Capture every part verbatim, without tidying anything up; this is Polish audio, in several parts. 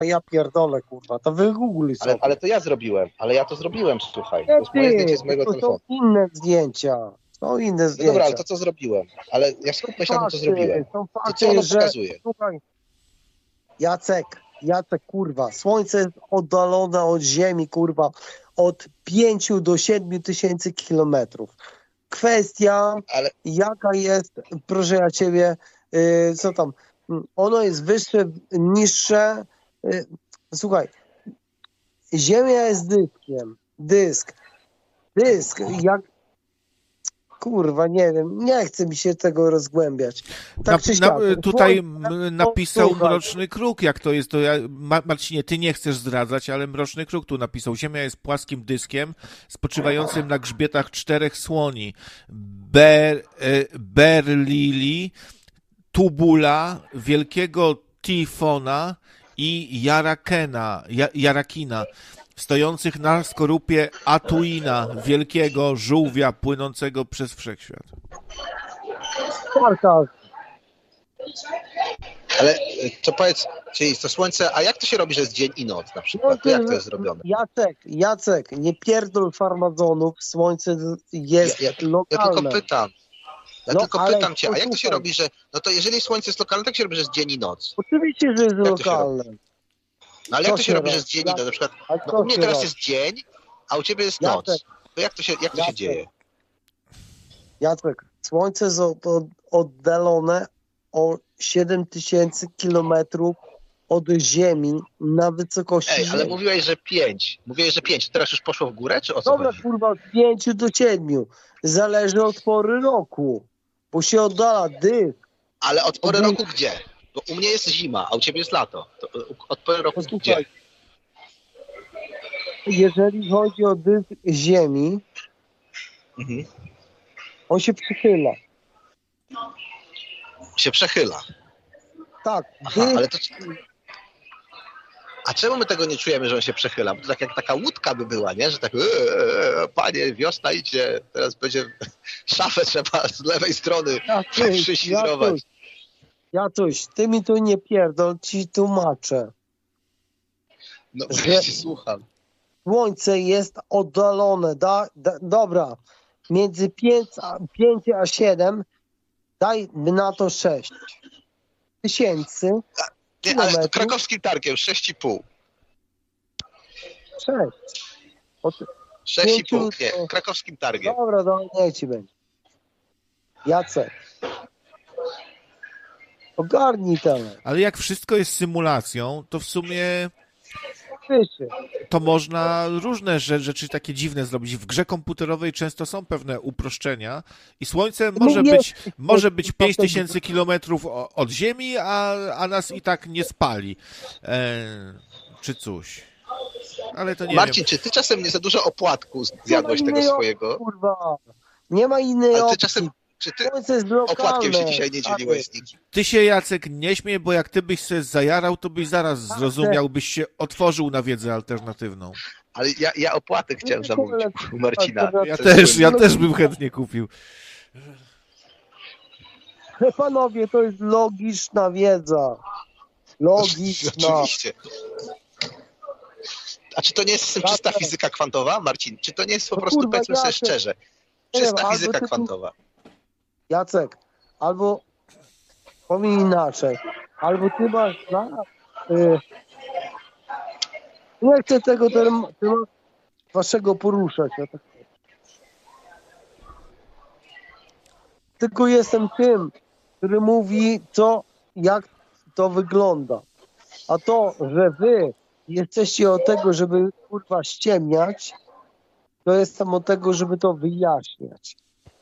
Ja pierdolę, kurwa, to wygoogluj sobie. Ale, ale to ja zrobiłem, ale ja to zrobiłem, słuchaj. Nie To jest moje ty, zdjęcie z mojego to telefonu. są inne zdjęcia. Są inne No zdjęcia. dobra, ale to co zrobiłem? Ale ja skupmy się na tym, co zrobiłem. Są To fakty, co ono że... pokazuje? Słuchaj, Jacek, Jacek, kurwa, słońce jest oddalone od Ziemi, kurwa, od pięciu do siedmiu tysięcy kilometrów. Kwestia, Ale... jaka jest, proszę ja ciebie, yy, co tam, ono jest wyższe, niższe. Yy, słuchaj, Ziemia jest dyskiem, dysk, dysk, jak kurwa, nie wiem, nie chce mi się tego rozgłębiać. Tak na, czy na, siak, tutaj słońce, napisał słuchaj. Mroczny Kruk, jak to jest, to ja, Marcinie, ty nie chcesz zdradzać, ale Mroczny Kruk tu napisał, Ziemia jest płaskim dyskiem spoczywającym na grzbietach czterech słoni. Ber, Berlili, Tubula, Wielkiego Tifona i Jarakena, Jarakina, stojących na skorupie Atuina, wielkiego żółwia płynącego przez wszechświat. Tak, tak. Ale to powiedz, czyli to słońce, a jak to się robi, że jest dzień i noc na przykład? To jak to jest zrobione? Jacek, Jacek, nie pierdol farmazonów, słońce jest Ja, ja, ja lokalne. tylko pytam. Ja No, tylko ale pytam cię, a jak to się posłuchaj. robi, że no to jeżeli słońce jest lokalne, tak się robi, że jest dzień i noc. Oczywiście, że jest Jak to się lokalne. No ale Co jak to się się robi, że robi? jest dzień i Jak- noc? Na przykład, a no co u mnie się teraz robi? jest dzień, a u ciebie jest Jacek. noc. To jak to się, jak to się Jacek. dzieje? Jacek, słońce jest od, od, oddalone o siedem tysięcy kilometrów od Ziemi na wysokości Ej, ale Ziemi. mówiłeś, że pięć. Mówiłeś, że pięć. Teraz już poszło w górę, czy o co Dobra, chodzi? kurwa, od pięciu do siedmiu. Zależy od pory roku, bo się oddala dysk. Ale od pory Od- roku gdzie? Bo u mnie jest zima, a u ciebie jest lato. To od pory roku Posłuchaj, gdzie? jeżeli chodzi o dysk Ziemi, Mhm. on się przychyla. Się przechyla. Tak, Aha, dysk, ale to... A czemu my tego nie czujemy, że on się przechyla? Bo to tak jak taka łódka by była, nie? Że tak, eee, panie, wiosna idzie, teraz będzie szafę trzeba z lewej strony Jacuś, przyświrować. Jacuś, Jacuś, ty mi tu nie pierdol, ci tłumaczę. No, że- ja cię słucham. Słońce jest oddalone, da, da, dobra, między pięć a, pięć a siedem, daj na to sześć tysięcy, Nie, ale kilometrów. krakowskim targiem sześć i pół. sześć. Od, sześć i pół, Pięciu nie, to- krakowskim targiem. dobra, dobra, niech ci będzie. Jacek, ogarnij temat. Ale jak wszystko jest symulacją, to w sumie Wyszy. to można różne rze- rzeczy takie dziwne zrobić. W grze komputerowej często są pewne uproszczenia i Słońce może No być, jest- może być to- pięć to- tysięcy kilometrów o- od Ziemi, a, a nas i tak nie spali. E, czy coś. Ale to nie Marcin, wiem. czy ty czasem nie za dużo opłatku Nie ma zjadłeś tego innej swojego? opcji, kurwa. Nie ma innej Ale ty opcji. czasem, czy ty Słońce jest lokalne. opłatkiem się dzisiaj nie dzieliłeś z nikim? Ty się, Jacek, nie śmiej, bo jak ty byś się zajarał, to byś zaraz zrozumiał, byś się otworzył na wiedzę alternatywną. Ale ja, ja opłatek chciałem zamówić u Marcina. Ja Ten też, swój- ja też bym chętnie kupił. Panowie, to jest logiczna wiedza. Logiczna. Oczywiście. A czy to nie jest z tym czysta Jacek. fizyka kwantowa, Marcin? Czy to nie jest po No prostu, kurwa, powiedzmy sobie Jacek. szczerze, Nie wiem, czysta albo fizyka ty tu- kwantowa? Jacek, albo powiem inaczej, albo ty masz na... Y, nie chcę tego term, tematu waszego poruszać. Ja tak, tylko jestem tym, który mówi, co, jak to wygląda. A to, że wy jesteście od tego, żeby kurwa ściemniać, to jestem od tego, żeby to wyjaśniać.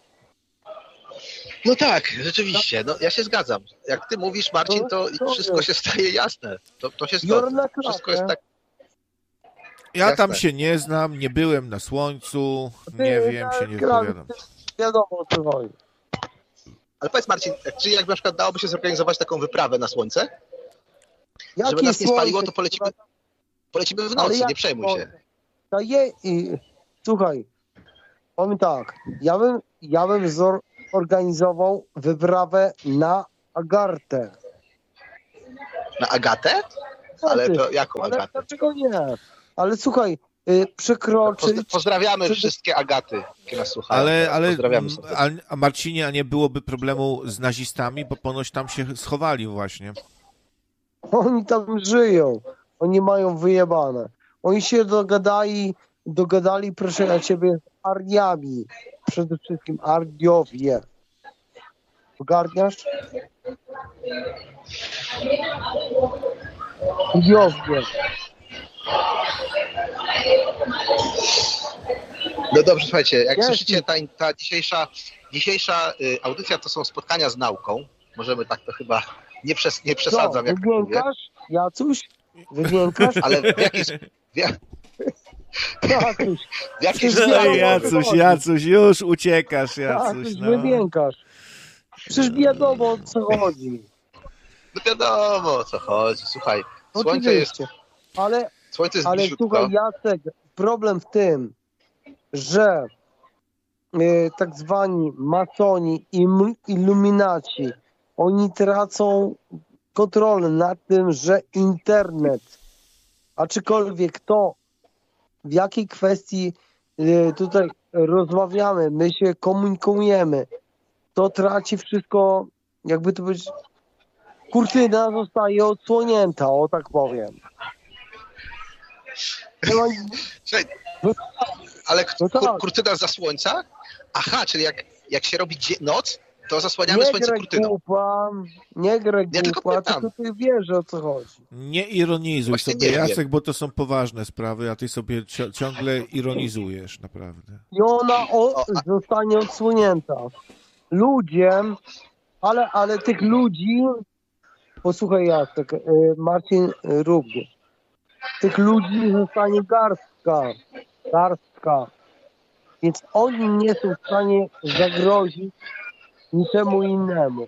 No tak, rzeczywiście. No, ja się zgadzam. Jak ty mówisz, Marcin, to To- to wszystko jest. się staje jasne. To, to się Biorę zgodzi. na Wszystko jest klatę. tak... Ja Jasne. tam się nie znam, nie byłem na Słońcu, Ty, nie wiem, tak, się nie gra- wypowiadam. Wiadomo o co chodzi. Ale powiedz, Marcin, czy jak na przykład dałoby się zorganizować taką wyprawę na Słońce? Żeby Jakie nas nie spaliło, słońce, to polecimy, kurwa, polecimy w ale nocy, nie jakie przejmuj się. słońce? To je, i, słuchaj, powiem tak, ja bym, ja bym zorganizował wyprawę na Agartę. Na Agatę? Ale to jaką Ale Agatę? dlaczego nie? Ale słuchaj, y, przekroczyć... Poz- pozdrawiamy Przed- wszystkie Agaty, które nas słuchają. Ale, ale Pozdrawiamy serdecznie. a, a Marcinie, a nie byłoby problemu z nazistami, bo ponoć tam się schowali właśnie. Oni tam żyją. Oni mają wyjebane. Oni się dogadali, dogadali, proszę ja ciebie, z Ariami. Przede wszystkim Ariowie. Ogarniasz? Ariowie. No dobrze, słuchajcie, jak Jasne. słyszycie, ta, ta dzisiejsza, dzisiejsza y, audycja to są spotkania z nauką. Możemy tak to chyba, nie, przes, nie Co, przesadzam, jak tak mówię, wymiękasz? Jacuś? Wymiękasz? ale w jakiś... W, jak- Jacuś. w jakiś Przecież No, wiadomo, Jacuś, o co Jacuś, już uciekasz, Jacuś. Jacuś, No. wymiękasz. Przecież wiadomo, o co chodzi. No wiadomo, o co chodzi. Słuchaj, słońce jest, Oczywiście. Ale, słońce jest ale bliziutko. słuchaj, Jacek, problem w tym, że y, tak zwani masoni i m- iluminaci, oni tracą kontrolę nad tym, że internet, aczkolwiek to, w jakiej kwestii y, tutaj rozmawiamy, my się komunikujemy, to traci wszystko, jakby to być, kurtyna zostaje odsłonięta, o tak powiem. No, Słuchaj, ale k- No tak. kur, kurtyna za słońca? Aha, czyli jak, jak się robi dzie- noc, to zasłaniamy nie słońce graj kurtyną. głupa, nie graj Nie, tylko głupa, pytam. tylko ty wiesz, o co chodzi. Nie ironizuj Właśnie sobie, nie wiem. Jacek, bo to są poważne sprawy, a ty sobie cio- ciągle ironizujesz, naprawdę. I ona o, O, a- zostanie odsłonięta. Ludzie, ale, ale tych ludzi, posłuchaj Jacek, y, Marcin y, również, tych ludzi zostanie garstka, garstka, więc oni nie są w stanie zagrozić niczemu innemu.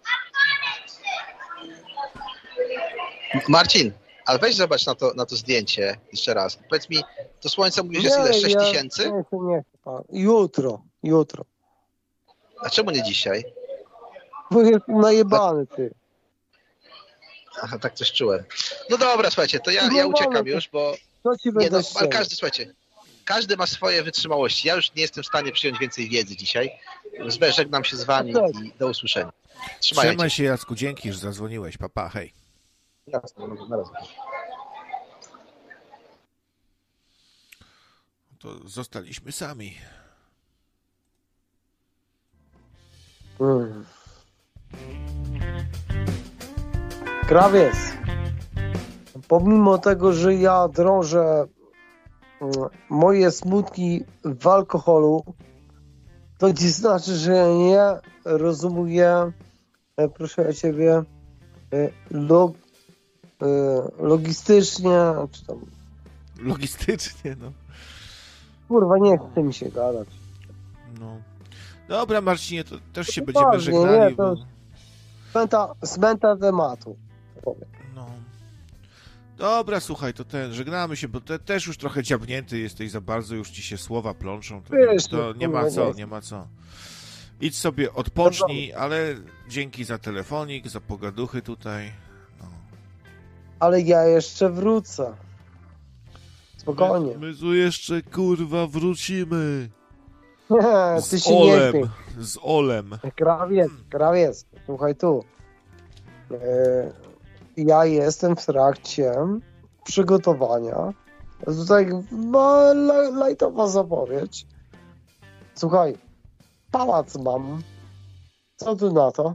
Marcin, ale weź zobacz na to, na to zdjęcie jeszcze raz. Powiedz mi, to słońce mówisz jest ile? sześć tysięcy? Nie, nie, nie, pan. Jutro, jutro. A czemu nie dzisiaj? Bo jest najebany, ty. Aha, tak coś czułem. No dobra, słuchajcie, to ja, ja No uciekam wolno, już, bo Co ci nie, będę no, ale strzelał? każdy, słuchajcie, każdy ma swoje wytrzymałości. Ja już nie jestem w stanie przyjąć więcej wiedzy dzisiaj. Zbę, żegnam się z wami Tak. i do usłyszenia. Trzymajcie Trzymaj się. się, Jacku, dzięki, że zadzwoniłeś. Papa, hej. Jasne, na razie. To zostaliśmy sami. Mm. Krawiec, pomimo tego, że ja drążę mm, moje smutki w alkoholu, to nie znaczy, że ja nie rozumuję, e, proszę ja ciebie, e, log, e, logistycznie, czy tam, Logistycznie, no. kurwa, nie chce mi się gadać. no. Dobra, Marcinie, to też się To będziemy poważnie, żegnali. nie, to Bo... już- Smęta, smęta tematu. Powiem. No. Dobra, słuchaj, to ten, żegnamy się, bo te, też już trochę dziabnięty jesteś za bardzo, już ci się słowa plączą. To, Wiesz, to no, nie ma kurwa, co, nie. nie ma co. Idź sobie, odpocznij, ale dzięki za telefonik, za pogaduchy tutaj. No. Ale ja jeszcze wrócę. Spokojnie. My, my tu jeszcze, kurwa, wrócimy. Nie, ty Z się nie Olem, śmiej. z Olem. Krawiec, krawiec, słuchaj tu. E, ja jestem w trakcie przygotowania. Tutaj ma laj- lajtowa zapowiedź. Słuchaj, pałac mam. Co tu na to?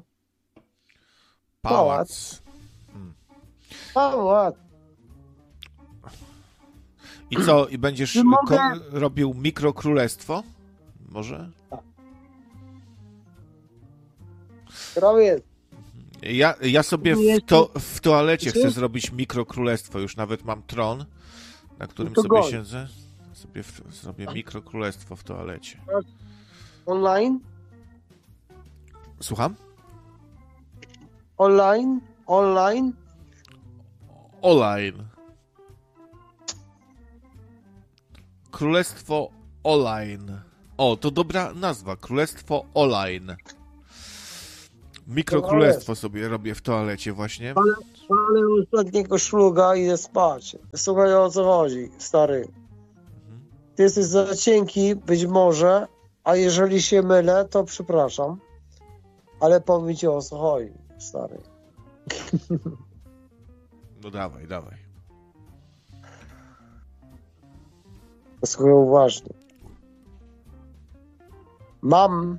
Pałac. Pałac. I co, i będziesz Czy mogę- ko- robił mikrokrólestwo? Może? Krawiec. Ja, ja sobie Nie, w, to, w toalecie Czy- chcę zrobić mikrokrólestwo. Już nawet mam tron, na którym No to sobie goń. siedzę. Sobie w, zrobię mikrokrólestwo w toalecie. Online? Słucham? Online? Online? Online. Królestwo Online. O, to dobra nazwa. Królestwo Online. Mikrokrólestwo sobie robię w toalecie właśnie. Ale, ale ostatniego szluga idę spać. Słuchaj, o co chodzi, stary. Ty jesteś za cienki, być może, a jeżeli się mylę, to przepraszam. Ale powiem ci, o co chodzi, stary. No dawaj, dawaj. Słuchaj uważnie. Mam...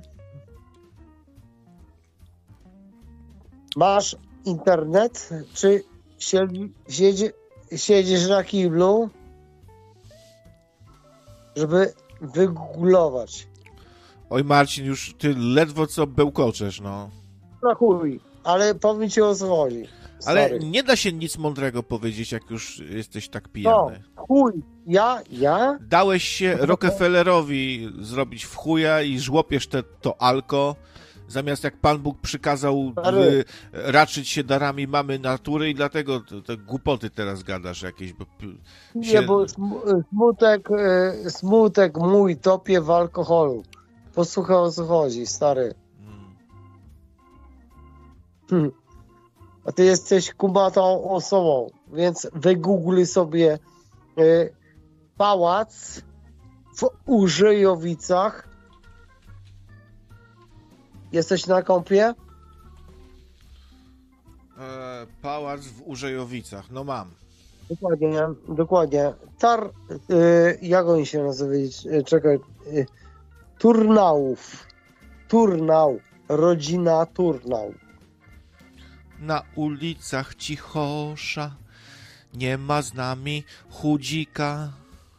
Masz internet, czy siedzi, siedzi, siedzisz na kiblu, żeby wygooglować? Oj Marcin, już ty ledwo co bełkoczesz, no. Na chuj, ale powiem ci, o co chodzi. Ale Stary. nie da się nic mądrego powiedzieć, jak już jesteś tak No, pijany. chuj, ja, ja? Dałeś się Rockefellerowi zrobić w chuja i żłopiesz te, to alko, zamiast jak Pan Bóg przykazał Stary. y, raczyć się darami mamy natury i dlatego te, te głupoty teraz gadasz jakieś. Bo, Nie, się... bo sm- smutek, e, smutek mój topie w alkoholu. Posłuchaj, o co chodzi, stary. Mm. Hmm. A ty jesteś kumatą osobą, więc wygoogluj sobie e, pałac w Użyjowicach. Jesteś na kąpie? E, pałac w Urzejowicach, no mam. Dokładnie, dokładnie. Tar, y, jak oni się nazywa? Y, Czekaj. Y, Turnałów. Turnał. Rodzina Turnał. Na ulicach cichosza, nie ma z nami chudzika.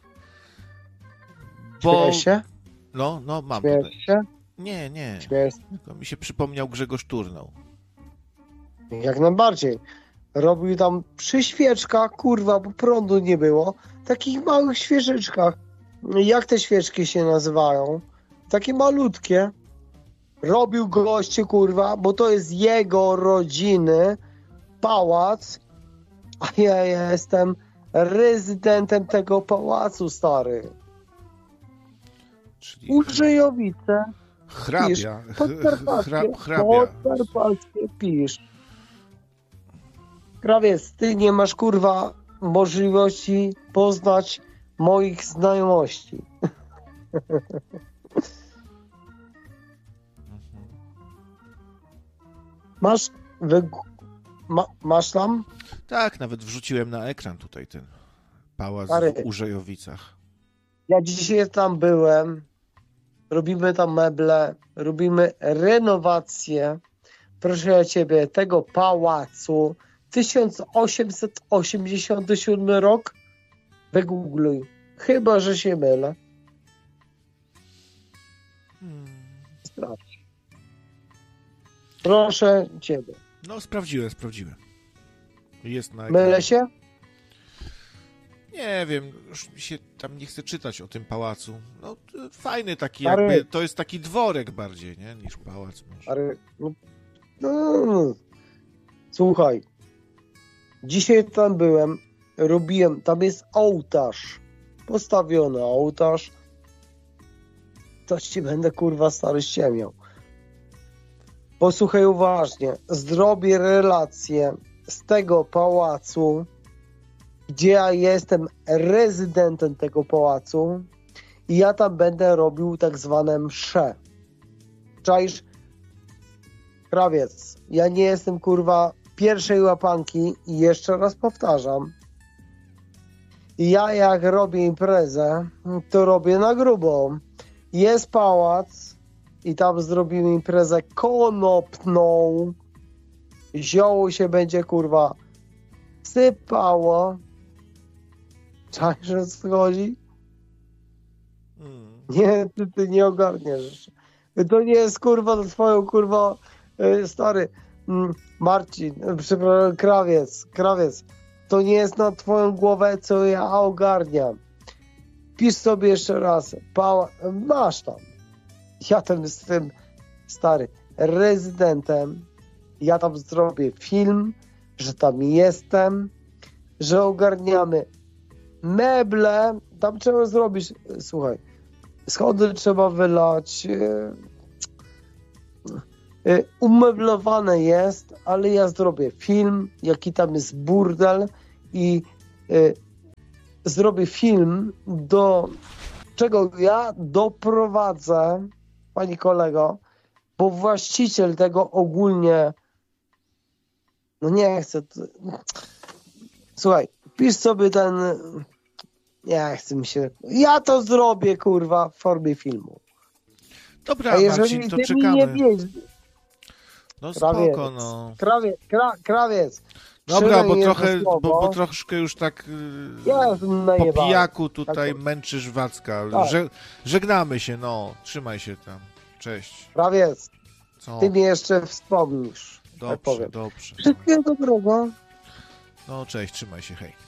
Bo... Śmiejesz się? No, no, mam Śmiejesz tutaj. się? Nie, nie. Śmiejesz się? To mi się przypomniał Grzegorz Turnał. Jak najbardziej. Robił tam przy świeczkach, kurwa, bo prądu nie było. Takich małych świeczeczkach. Jak te świeczki się nazywają? Takie malutkie. Robił goście, kurwa, bo to jest jego rodziny pałac, a ja jestem rezydentem tego pałacu, stary. Czyli Użyjowice, hrabia. podkarpackie, Hra, hrabia. podkarpackie, pisz. Krawiec, ty nie masz, kurwa, możliwości poznać moich znajomości. Masz, wy... Ma, masz tam? Tak, nawet wrzuciłem na ekran tutaj ten pałac Stary. w Urzejowicach. Ja dzisiaj tam byłem, robimy tam meble, robimy renowację, proszę ja ciebie, tego pałacu, tysiąc osiemset osiemdziesiąty siódmy rok, wygoogluj, chyba że się mylę. Hmm. Sprawdź. Proszę ciebie. No, sprawdziłem, sprawdziłem. Jest na ekranie. Mylę się? Nie wiem, już mi się tam nie chce czytać o tym pałacu. No, t- fajny taki, Stary. jakby, to jest taki dworek bardziej, nie, niż pałac może. Ale, no, no, słuchaj, dzisiaj tam byłem, robiłem, tam jest ołtarz, postawiony ołtarz, to ci będę, kurwa, stary ściemiał. Posłuchaj uważnie, zrobię relację z tego pałacu, gdzie ja jestem rezydentem tego pałacu i ja tam będę robił tak zwane msze. Czaisz? Krawiec, ja nie jestem, kurwa, pierwszej łapanki i jeszcze raz powtarzam. Ja jak robię imprezę, to robię na grubo. Jest pałac i tam zrobimy imprezę konopną. Zioło się będzie, kurwa, sypało. Czaisz, o co chodzi? Hmm. Nie, ty, ty nie ogarniesz. To nie jest, kurwa, na twoją, kurwa, yy, stary mm, Marcin, yy, przepraszam, krawiec, krawiec. To nie jest na twoją głowę, co ja ogarniam. Pisz sobie jeszcze raz. Pała, masz tam. Ja tam jestem, stary, rezydentem. Ja tam zrobię film, że tam jestem, że ogarniamy meble. Tam trzeba zrobić, słuchaj, schody trzeba wylać. y, umeblowane jest, ale ja zrobię film, jaki tam jest burdel i y, zrobię film, do czego ja doprowadzę, pani kolego, bo właściciel tego ogólnie, no nie chcę, słuchaj, pisz sobie ten, nie chcę mi się, ja to zrobię, kurwa, w formie filmu. Dobra, A jeżeli Marcin, to ty mi czekamy. nie wiesz, No krawiec, spoko, no. krawiec, kra, krawiec, Dobra, Trzymaj bo jedno trochę, bo, słowo. bo troszkę już tak yy, Ja jestem po najebany. pijaku tutaj Tak. męczysz Wacka. Tak. Że, żegnamy się, no. Trzymaj się tam. Cześć. Krawiec, Co? ty mnie jeszcze wspomnisz. tak Dobrze, powiem. dobrze. Wszystkiego dobrego. No cześć, trzymaj się, hej.